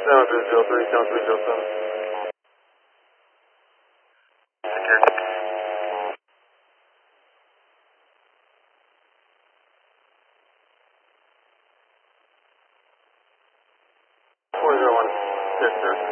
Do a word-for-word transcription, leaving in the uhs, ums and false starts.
San three zero three, San three zero seven. four zero one, six, sir.